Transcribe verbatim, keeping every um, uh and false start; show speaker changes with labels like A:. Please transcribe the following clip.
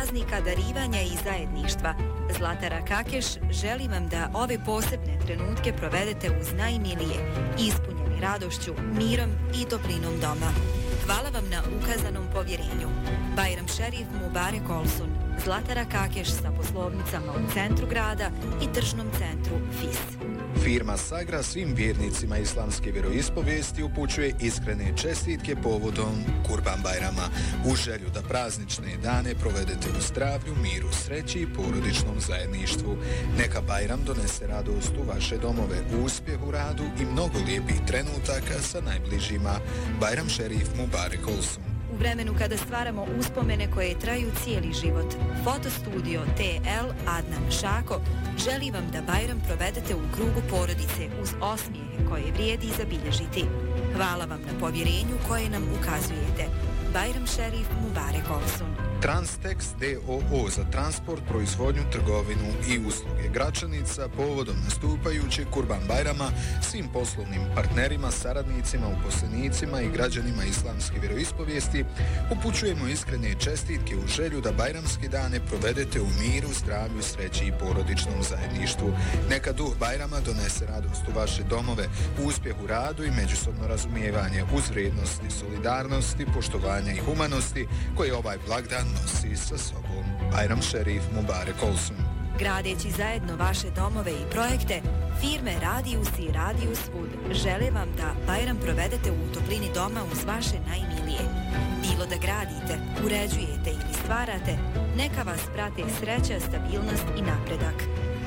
A: praznika darivanja i zajedništva, Zlatara Kakeš želi vam da ove posebne trenutke provedete uz najmilije, ispunjeni radošću, mirom i toplinom doma. Hvala vam na ukazanom povjerenju. Bajram Šerif Mubarek Olsun, Zlatara Kakeš sa poslovnicama u centru grada i tržnom centru F I S.
B: Firma Sagra svim vjernicima islamske vjeroispovijesti upućuje iskrene čestitke povodom Kurban Bajrama u želju da praznične dane provedete u zdravlju, miru, sreći i porodičnom zajedništvu. Neka Bajram donese radost u vaše domove, uspjeh u radu i mnogo lijepih trenutaka sa najbližima. Bajram Šerif Mubarek Olsun.
A: U vremenu kada stvaramo uspomene koje traju cijeli život, Fotostudio T L Adnan Šako želi vam da Bajram provedete u krugu porodice uz osmijehe koje vrijedi zabilježiti. Hvala vam na povjerenju koje nam ukazujete. Bajram Šerif Mubarek Olsun.
B: Transtex D O O za transport, proizvodnju, trgovinu i usluge Gračanica povodom nastupajućeg Kurban Bajrama svim poslovnim partnerima, saradnicima, uposlenicima i građanima islamske vjeroispovijesti upućujemo iskrene čestitke u želju da bajramske dane provedete u miru, zdravlju, sreći i porodičnom zajedništvu. Neka duh Bajrama donese radost u vaše domove, uspjeh u radu i međusobno razumijevanje uz vrijednosti, solidarnosti, poštovanja i humanosti koje ovaj blagdan nosi sa sobom. Bajram Šerif Mubarek Olsun.
A: Gradeći zajedno vaše domove i projekte, firme Radius i Radius Wood žele vam da Bajram provedete u toplini doma uz vaše najmilije. Bilo da gradite, uređujete ili stvarate, neka vas prate sreća, stabilnost i napredak.